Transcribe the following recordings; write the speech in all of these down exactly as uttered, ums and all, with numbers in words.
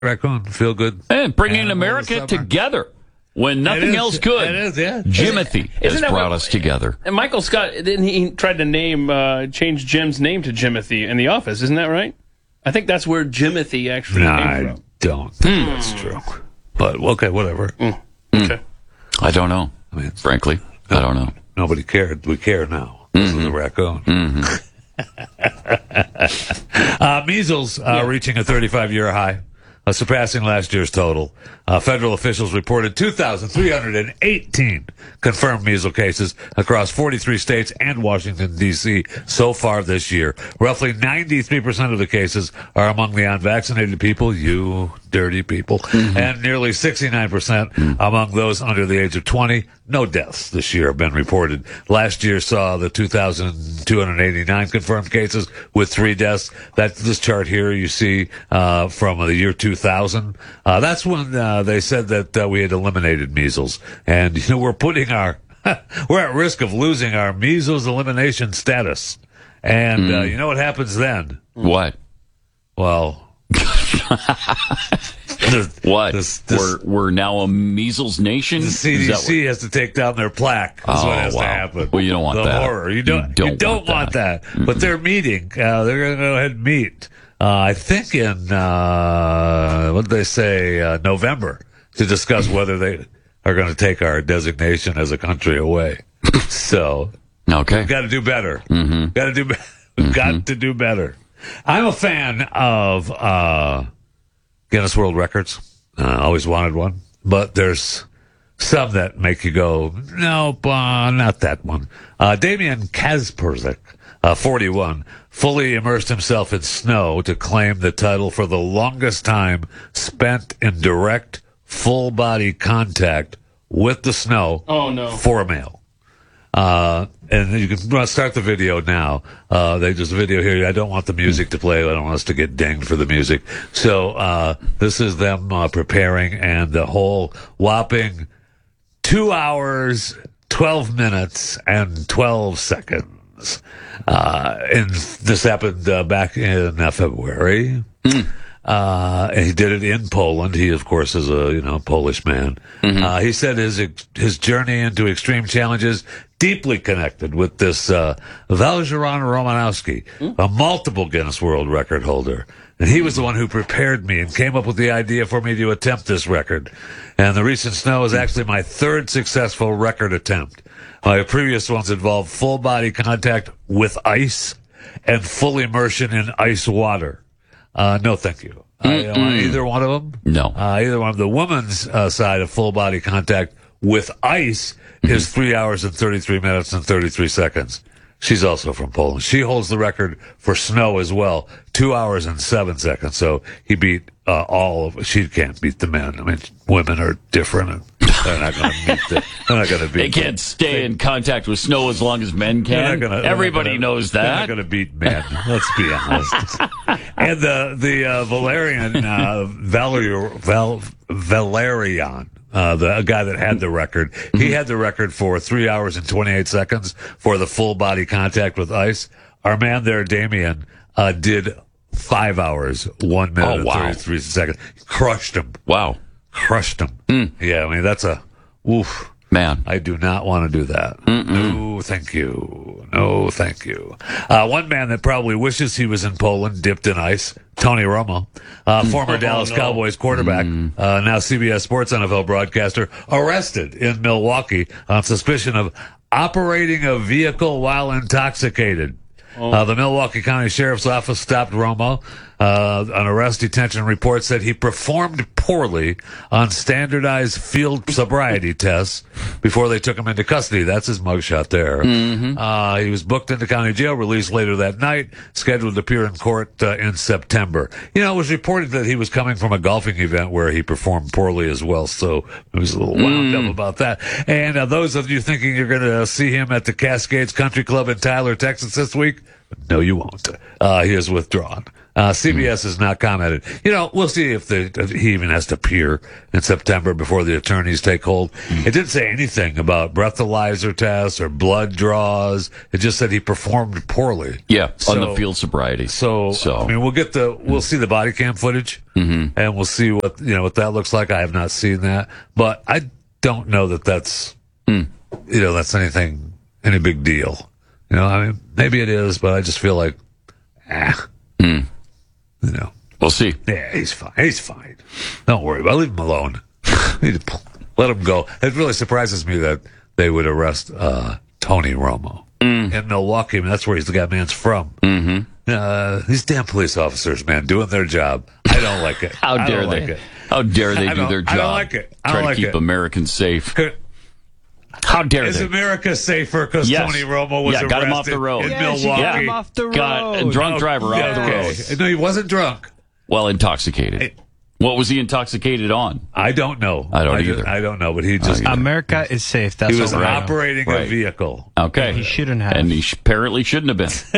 raccoon, feel good. And bringing America together when nothing is, else could. It is, yeah. Jimothy has Isn't that brought what- us together. And Michael Scott, didn't he he tried to name, uh, change Jim's name to Jimothy in The Office? Isn't that right? I think that's where Jimothy actually No, came I from. don't think that's true. But, okay, whatever. Okay. I don't know. I mean, it's- Frankly, I don't know. Nobody cared. We care now. This is a raccoon. uh, measles uh, reaching a thirty-five-year high, uh, surpassing last year's total. Uh, federal officials reported two thousand three hundred eighteen confirmed measles cases across forty-three states and Washington, D C so far this year. Roughly ninety-three percent of the cases are among the unvaccinated people, you dirty people, mm-hmm. and nearly sixty-nine percent among those under the age of twenty. No deaths this year have been reported. Last year saw the two thousand two hundred eighty-nine confirmed cases with three deaths. That this chart here you see uh, from the year two thousand. Uh, that's when uh, they said that uh, we had eliminated measles, and you know we're putting our we're at risk of losing our measles elimination status. And mm. uh, you know what happens then? What? Well. the, what? This, this, we're, we're now a measles nation? The C D C what... has to take down their plaque. That's oh, what has wow. to happen. Well, you don't want the that. horror. You don't, you don't, you don't want, want that. that. Mm-hmm. But they're meeting. Uh, they're going to go ahead and meet. Uh, I think in, uh, what did they say, uh, November, to discuss whether they are going to take our designation as a country away. So, okay. we've got to do better. Mm-hmm. Got to do better. We've mm-hmm. got to do better. I'm a fan of uh, Guinness World Records. I uh, always wanted one. But there's some that make you go, nope, uh, not that one. Uh, Damian Kazperzik, uh, forty-one, fully immersed himself in snow to claim the title for the longest time spent in direct, full-body contact with the snow oh, no. for a male. Uh, and you can start the video now. Uh, they just video here. I don't want the music to play. I don't want us to get dinged for the music. So, uh, this is them, uh, preparing, and the whole whopping two hours, twelve minutes, and twelve seconds. Uh, and this happened, uh, back in uh, February. Mm. Uh, and he did it in Poland. He, of course, is a, you know, Polish man. Mm-hmm. Uh, he said his, his journey into extreme challenges deeply connected with this, uh, Valjeran Romanowski, mm-hmm. a multiple Guinness World Record holder. And he was the one who prepared me and came up with the idea for me to attempt this record. And the recent snow is actually my third successful record attempt. My previous ones involved full body contact with ice and full immersion in ice water. Uh, no, thank you. I don't want either one of them. No. Uh, either one of the woman's uh, side of full body contact with ice mm-hmm. is three hours and thirty-three minutes and thirty-three seconds. She's also from Poland. She holds the record for snow as well, two hours and seven seconds. So he beat uh, all of. She can't beat the men. I mean, women are different. And they're not going to beat the. They're not going to beat. They can't the, stay they, in contact with snow as long as men can. Gonna, Everybody gonna, knows that. They're not going to beat men. Let's be honest. And the the uh, Valerian uh, Valer, Val, Valerian. Uh, the guy that had the record, mm-hmm. he had the record for three hours and twenty-eight seconds for the full body contact with ice. Our man there, Damien, uh, did five hours, one minute, oh, wow. and thirty-three seconds. Crushed him. Wow. Crushed him. Mm. Yeah, I mean, that's a, oof. Man. I do not want to do that. Mm-mm. No, thank you. No, thank you. Uh, one man that probably wishes he was in Poland, dipped in ice, Tony Romo, uh, former oh, Dallas no. Cowboys quarterback, mm. uh, now C B S Sports N F L broadcaster, arrested in Milwaukee on suspicion of operating a vehicle while intoxicated. Oh. Uh, the Milwaukee County Sheriff's Office stopped Romo. Uh, an arrest detention report said he performed poorly on standardized field sobriety tests before they took him into custody. That's his mugshot there. Mm-hmm. Uh, he was booked into county jail, released later that night, scheduled to appear in court uh, in September. You know, it was reported that he was coming from a golfing event where he performed poorly as well, so he was a little wound mm. up about that. And uh, those of you thinking you're going to see him at the Cascades Country Club in Tyler, Texas this week, no, you won't. Uh, he is withdrawn. Uh, C B S has not commented. You know, we'll see if, the, if he even has to appear in September before the attorneys take hold. Mm. It didn't say anything about breathalyzer tests or blood draws. It just said he performed poorly. Yeah, so, on the field sobriety. So, so, I mean, we'll get the we'll see the body cam footage, mm-hmm. and we'll see what you know what that looks like. I have not seen that, but I don't know that that's mm. you know that's anything any big deal. You know, I mean, maybe it is, but I just feel like ah. Mm. You know, we'll see. Yeah, he's fine. He's fine. Don't worry about it. Leave him alone. Let him go. It really surprises me that they would arrest uh, Tony Romo mm. in Milwaukee. I mean, that's where he's the guy man's from. Mm-hmm. Uh, these damn police officers, man, doing their job. I don't like it. How dare they? Like How dare they do their job? I don't like it. I Try don't to like keep it. Americans safe. How dare Is they? Is America safer because yes. Tony Romo was yeah, arrested got him off the road. in yes, Milwaukee? Got him off the road. Got a drunk driver yeah, off the road. Okay. No, he wasn't drunk. Well, intoxicated. Hey. What was he intoxicated on? I don't know. I don't I either. Just, I don't know, but he just... America is safe. That's he was all right. operating right. a vehicle. Okay. He shouldn't have. And he sh- apparently shouldn't have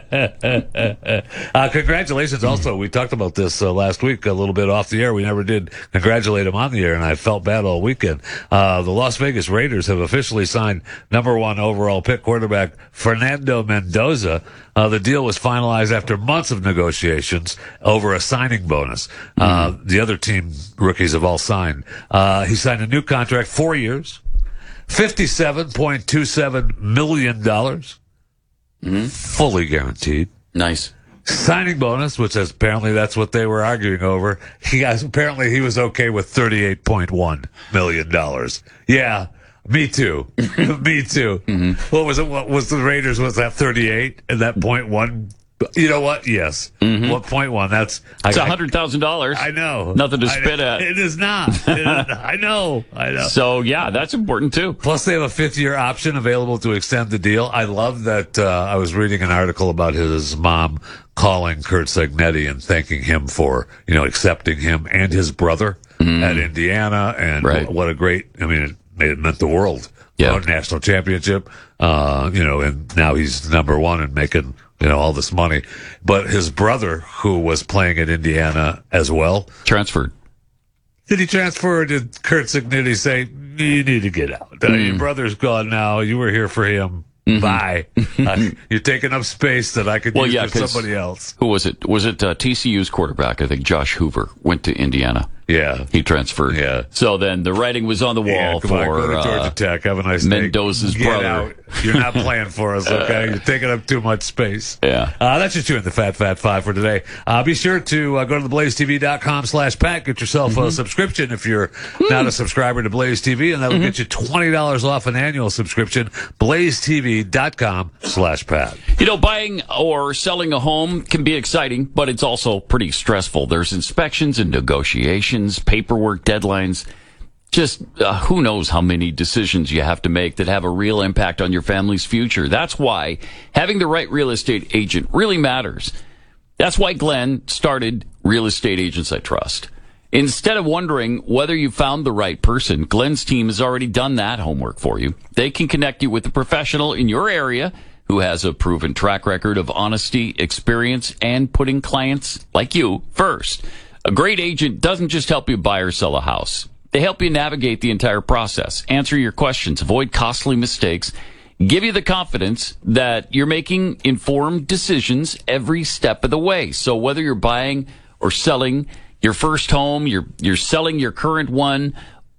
been. uh, congratulations also. We talked about this uh, last week a little bit off the air. We never did congratulate him on the air, and I felt bad all weekend. Uh, the Las Vegas Raiders have officially signed number one overall pick quarterback Fernando Mendoza. Uh, the deal was finalized after months of negotiations over a signing bonus. Mm-hmm. Uh, the other team rookies have all signed. Uh, he signed a new contract, four years, fifty-seven point two seven million dollars, mm-hmm. fully guaranteed. Nice. Signing bonus, which is apparently that's what they were arguing over. He has, apparently he was okay with thirty-eight point one million dollars. Yeah. Me too. Me too. Mm-hmm. What was it? What was the Raiders? Was that thirty-eight and that point one? You know what? Yes. Mm-hmm. What point one? That's it's a I, hundred thousand dollars. I know. Nothing to spit I, at. It is not. It is, I know. I know. So yeah, that's important too. Plus, they have a fifth-year option available to extend the deal. I love that. Uh, I was reading an article about his mom calling Curt Cignetti and thanking him for you know accepting him and his brother mm. at Indiana, and right. what a great. I mean. It, It meant the world. Yeah. National championship. Uh, you know, and now he's number one and making, you know, all this money. But his brother, who was playing at Indiana as well. Transferred. Did he transfer or did Curt Cignetti say, you need to get out? Mm. Uh, your brother's gone now. You were here for him. Mm-hmm. Bye. uh, you're taking up space that I could well, use yeah, for somebody else. Who was it? Was it uh, T C U's quarterback? I think Josh Hoover went to Indiana. Yeah. He transferred. Yeah. So then the writing was on the wall yeah, for on, go to Georgia uh, Tech. Have a nice Mendoza's day. brother. Out. You're not playing for us, okay? You're taking up too much space. Yeah. Uh, that's your two in the Fat Fat Five for today. Uh, be sure to uh, go to the blaze t v dot com slash Pat. Get yourself mm-hmm. a subscription if you're mm. not a subscriber to Blaze T V, and that'll mm-hmm. get you twenty dollars off an annual subscription. blaze t v dot com slash Pat. You know, buying or selling a home can be exciting, but it's also pretty stressful. There's inspections and negotiations, paperwork, deadlines. Just uh, who knows how many decisions you have to make that have a real impact on your family's future. That's why having the right real estate agent really matters. That's why Glenn started Real Estate Agents I Trust. Instead of wondering whether you found the right person, Glenn's team has already done that homework for you. They can connect you with a professional in your area who has a proven track record of honesty, experience, and putting clients like you first. A great agent doesn't just help you buy or sell a house. They help you navigate the entire process, answer your questions, avoid costly mistakes, give you the confidence that you're making informed decisions every step of the way. So whether you're buying or selling your first home, you're you're selling your current one,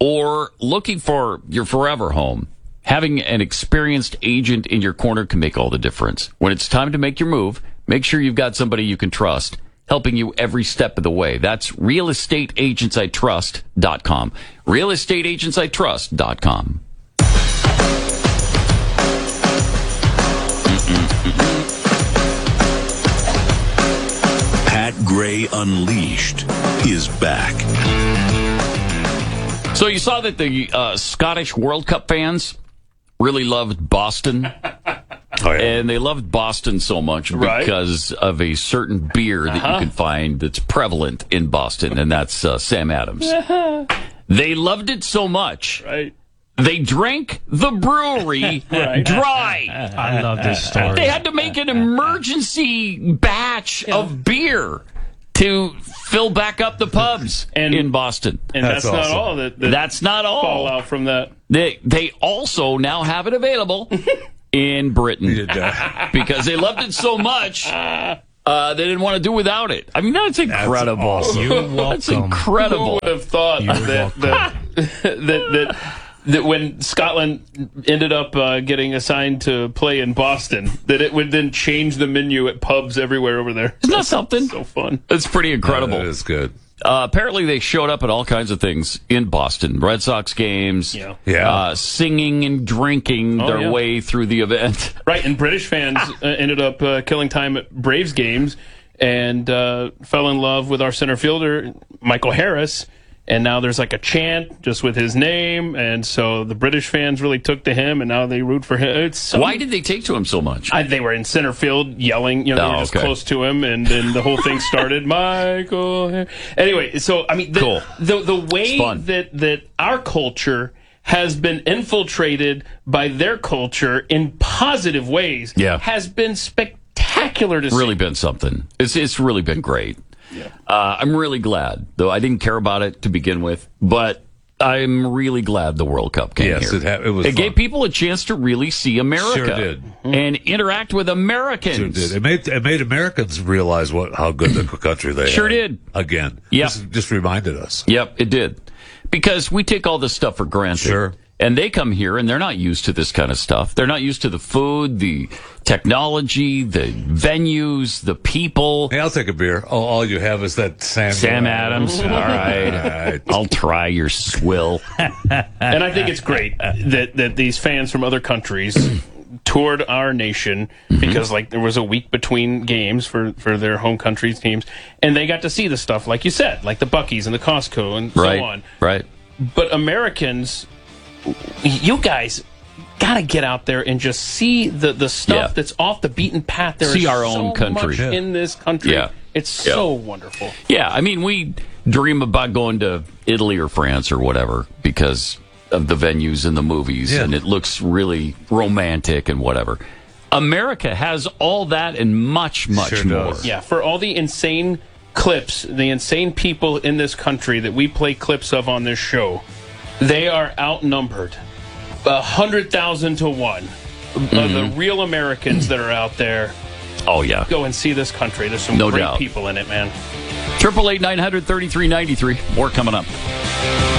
or looking for your forever home, having an experienced agent in your corner can make all the difference. When it's time to make your move, make sure you've got somebody you can trust, helping you every step of the way. That's real estate agents I trust dot com. real estate agents I trust dot com. Pat Gray Unleashed is back. So you saw that the uh, Scottish World Cup fans really loved Boston. Oh, yeah. And they loved Boston so much Right. because of a certain beer that Uh-huh. you can find that's prevalent in Boston, and that's uh, Sam Adams. They loved it so much Right. They drank the brewery Right. dry. I love this story. They had to make an emergency batch of beer to fill back up the pubs And- in Boston. And that's, That's not awesome. all that, that That's not all. fallout from that. They they also now have it available in Britain because they loved it so much. Uh, they didn't want to do without it. I mean, that's incredible. awesome. You're welcome. That's Who incredible. would have thought You're that that, that that that when Scotland ended up uh, getting assigned to play in Boston, that it would then change the menu at pubs everywhere over there? Isn't that something? So fun. It's pretty incredible. That is good. Uh, apparently, they showed up at all kinds of things in Boston. Red Sox games, Yeah. Yeah. Uh, singing and drinking Oh, their yeah. way through the event. Right, and British fans uh, ended up uh, killing time at Braves games and uh, fell in love with our center fielder, Michael Harris. And now there's like a chant just with his name, and so the British fans really took to him, and now they root for him. It's so, Why did they take to him so much? I, they were in center field yelling, you know, they Oh, were just okay. close to him, and then the whole thing started. Michael. Har-" Anyway, so I mean, the, Cool. the the way fun. that that our culture has been infiltrated by their culture in positive ways, Yeah. has been spectacular to see. Really been something. It's it's really been great. Uh, I'm really glad, though I didn't care about it to begin with, but I'm really glad the World Cup came Yes, here. it ha- it was It gave fun. people a chance to really see America. Sure did. And interact with Americans. Sure did. It made it made Americans realize what how good the country they Sure had. did. Again. Yeah. Just, just reminded us. Yep, it did. Because we take all this stuff for granted. Sure. And they come here and they're not used to this kind of stuff. They're not used to the food, the technology, the venues, the people. Hey, I'll take a beer. Oh, all you have is that Sam. Sam Adams. All right. right. I'll try your swill. And I think it's great that, that these fans from other countries toured our nation because like there was a week between games for, for their home country's teams, and they got to see the stuff like you said, like the Buc-ee's and the Costco and Right. so on. Right. But Americans, you guys gotta get out there and just see the, the stuff Yeah. that's off the beaten path. There See is our own so country. much Yeah. in this country. Yeah. It's Yeah. so wonderful. Yeah, I mean, we dream about going to Italy or France or whatever because of the venues and the movies, Yeah. and it looks really romantic and whatever. America has all that and much, much Sure more. does. Yeah, for all the insane clips, the insane people in this country that we play clips of on this show, they are outnumbered a hundred thousand to one. Mm-hmm. Of the real Americans that are out there, Oh, yeah. go and see this country. There's some No great doubt. people in it, man. Triple eight nine hundred thirty three ninety three. More coming up.